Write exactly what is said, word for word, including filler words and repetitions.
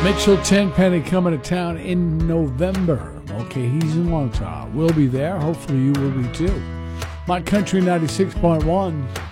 Mitchell Tenpenny coming to town in November. Okay, he's in Longtaw. We'll be there. Hopefully you will be too. My Country ninety-six point one.